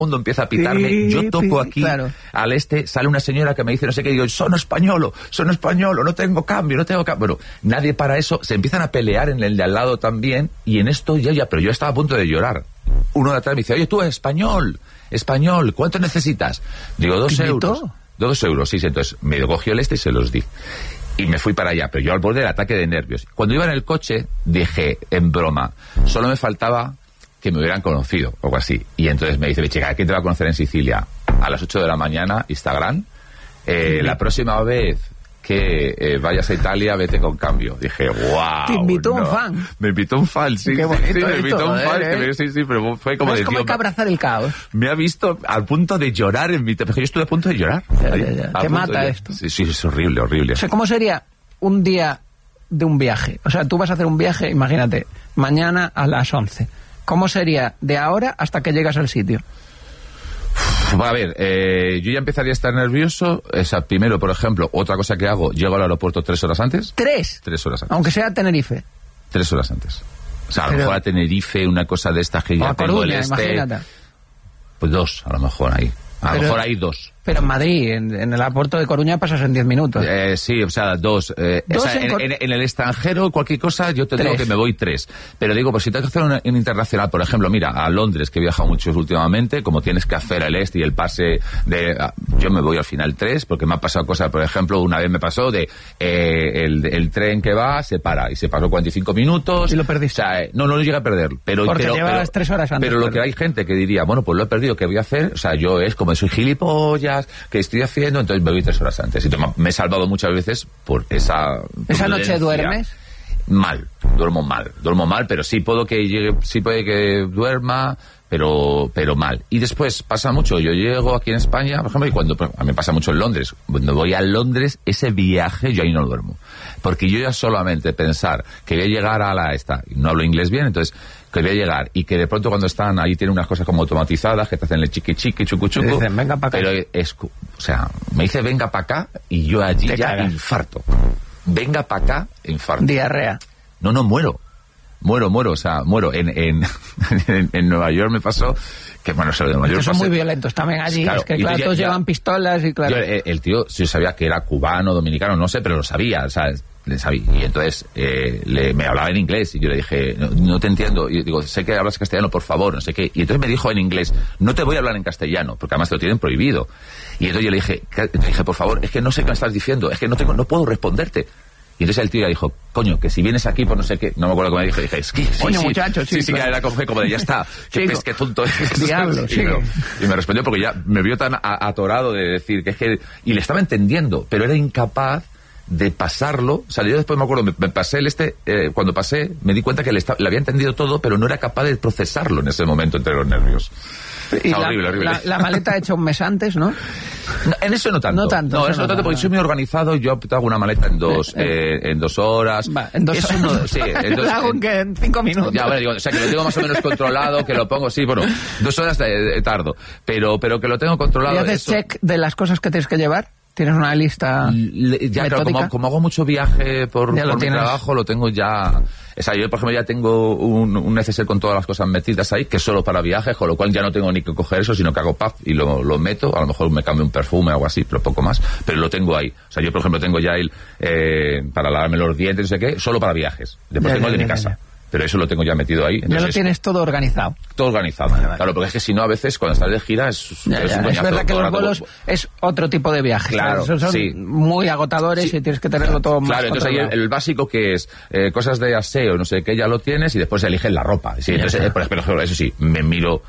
mundo empieza a pitarme, yo toco aquí, al sale una señora que me dice no sé qué, digo, sono españolo, no tengo cambio, bueno, nadie para eso, se empiezan a pelear en el de al lado también, y en esto pero yo estaba a punto de llorar. Uno de atrás me dice, oye, tú, español, ¿cuánto necesitas? Digo, 2 euros. 2 euros, sí, entonces me cogió el y se los di. Y me fui para allá, pero yo al borde del ataque de nervios. Cuando iba en el coche, dije, en broma, solo me faltaba que me hubieran conocido, o algo así. Y entonces me dice, chica, ¿quién te va a conocer en Sicilia? A las 8 de la mañana, Instagram. La próxima vez que vayas a Italia, vete con cambio. Dije, wow. Te invitó un fan. Me invitó un fan, sí. Qué bonito, me invitó un fan. Sí, pero fue como de tío. Hay que abrazar el caos. Me ha visto al punto de llorar en mi teléfono. Yo estuve a punto de llorar. Ya. Te mata esto. Sí, es horrible. O sea, ¿cómo sería un día de un viaje? O sea, tú vas a hacer un viaje, imagínate, mañana a las 11. ¿Cómo sería de ahora hasta que llegas al sitio? A ver, yo ya empezaría a estar nervioso. Primero, por ejemplo, otra cosa que hago, llego al aeropuerto 3 horas antes. ¿3? 3 horas antes. Aunque sea a Tenerife. 3 horas antes. O sea, a lo mejor a Tenerife, una cosa de estas que ya tengo Coruña, imagínate. Pues 2, a lo mejor ahí. A lo mejor hay 2. Pero en Madrid, en el aeropuerto de Coruña pasas en 10 minutos. Sí, o sea, 2. En el extranjero, cualquier cosa, yo te digo que me voy 3. Pero digo, pues si tengo que hacer un internacional, por ejemplo, mira, a Londres, que he viajado mucho últimamente, como tienes que hacer el y el pase yo me voy al final 3, porque me ha pasado cosas, por ejemplo, una vez me pasó de el tren que va, se para, y se pasó 45 minutos. ¿Y lo perdiste? O sea, no lo llegué a perder. Porque llevabas 3 horas antes. Pero lo que hay gente que diría, bueno, pues lo he perdido, ¿qué voy a hacer? O sea, yo es como soy gilipollas, que estoy haciendo, entonces me voy 3 horas antes. Y me he salvado muchas veces por esa noche duermes mal, duermo mal, pero sí puede que duerma, pero mal. Y después pasa mucho, yo llego aquí en España, por ejemplo, y cuando a mí me pasa mucho en Londres, cuando voy a Londres, ese viaje yo ahí no duermo, porque yo ya solamente pensar que voy a llegar a y no hablo inglés bien, entonces que voy a llegar y que de pronto cuando están ahí tienen unas cosas como automatizadas que te hacen el chiqui, chucu, dicen, venga para acá. Pero o sea, me dice venga para acá y yo allí te ya cagas. Infarto. Venga para acá, infarto. Diarrea. No, muero, o sea, muero. En Nueva York me pasó que, bueno, eso de Nueva York... son muy violentos también allí, claro, es que claro, todos llevan pistolas y claro... El tío, yo sabía que era cubano, dominicano, no sé, pero lo sabía, ¿sabes? Y entonces me hablaba en inglés y yo le dije, no te entiendo, y digo, sé que hablas castellano, por favor, no sé qué, y entonces me dijo en inglés, no te voy a hablar en castellano, porque además te lo tienen prohibido. Y entonces yo le dije, por favor, es que no sé qué me estás diciendo, es que no puedo responderte. Y entonces el tío ya dijo, coño, que si vienes aquí por no sé qué, no me acuerdo cómo me dijo, dije, es que coño, muchacho, sí, claro. que era como de ya está, qué tonto es. Diablo, y me respondió porque ya me vio tan atorado de decir que es que, y le estaba entendiendo, pero era incapaz de pasarlo. O sea, yo después me acuerdo, me pasé cuando pasé, me di cuenta que le había entendido todo, pero no era capaz de procesarlo en ese momento entre los nervios. Y horrible. La maleta hecha un mes antes, ¿no? En eso no tanto. No, eso no tanto porque soy muy organizado. Yo hago una maleta en 2 horas. En 2 horas. No, sí, lo hago en 5 minutos. Ya, bueno, digo, o sea, que lo tengo más o menos controlado, que lo pongo, sí, bueno, 2 horas tardo. Pero que lo tengo controlado. ¿Y haces check de las cosas que tienes que llevar? ¿Tienes una lista ya, metódica? Claro, como hago mucho viaje por mi trabajo, lo tengo ya... O sea, yo, por ejemplo, ya tengo un neceser con todas las cosas metidas ahí, que es solo para viajes, con lo cual ya no tengo ni que coger eso, sino que hago puff y lo meto. A lo mejor me cambio un perfume o algo así, pero poco más. Pero lo tengo ahí. O sea, yo, por ejemplo, tengo ya para lavarme los dientes, no sé qué, solo para viajes. Después tengo el de mi casa. Pero eso lo tengo ya metido ahí. Ya lo tienes todo organizado. Todo organizado, vale. Claro, porque es que si no, a veces cuando estás de gira es un coñazo. Es verdad que los vuelos es otro tipo de viaje. Claro, son muy agotadores y tienes que tenerlo todo más controlado. Entonces ahí el básico que es cosas de aseo, no sé qué, ya lo tienes y después eliges la ropa. Sí, entonces, por ejemplo, eso sí, me miro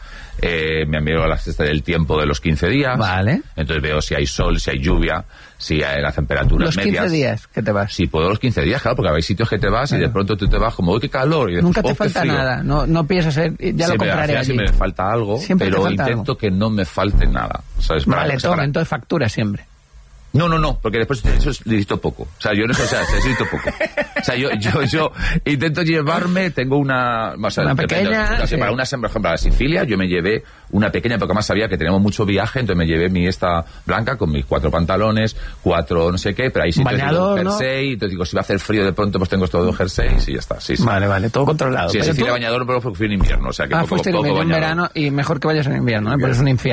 a la cesta del tiempo de los 15 días. Vale. Entonces veo si hay sol, si hay lluvia, si hay las temperaturas medias. ¿Los 15 días que te vas? Sí, puedo los 15 días, claro, porque hay sitios que te vas y de pronto tú te vas como, uy, qué calor. Y después, nunca te falta nada, no piensas, ya lo compraré allí. Siempre me falta algo, pero intento que no me falte nada. ¿Sabes? Maletón, entonces factura siempre. No, porque después eso necesito poco. O sea, yo no sé, necesito poco. O sea, yo intento llevarme, tengo una pequeña. Para por ejemplo, a la Sicilia, yo me llevé una pequeña, porque además sabía que teníamos mucho viaje, entonces me llevé mi esta blanca con mis 4 pantalones, 4 no sé qué, pero ahí sí tengo un jersey, ¿no? Entonces digo, si va a hacer frío de pronto, pues tengo todo jerseys y ya está. Sí. Vale, todo controlado. Sí, Sicilia bañador, pero fui en invierno, o sea que fuiste en verano y mejor que vayas en invierno, pero es un infierno.